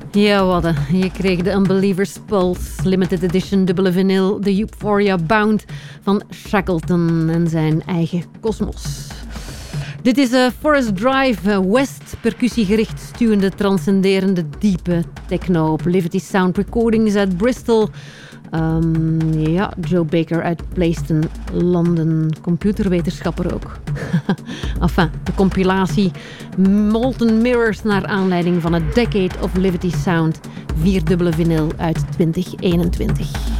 Ja, wadden. Je kreeg de Unbelievers Pulse, limited edition, dubbele vinyl, de Euphoria Bound van Shackleton en zijn eigen Cosmos. Dit is Forest Drive, West, percussiegericht, stuwende, transcenderende, diepe techno op Liberty Sound Recordings uit Bristol. Joe Baker uit Pleaston, Londen, computerwetenschapper ook. Enfin, de compilatie Molten Mirrors naar aanleiding van het Decade of Liberty Sound, 4-dubbele vinyl uit 2021.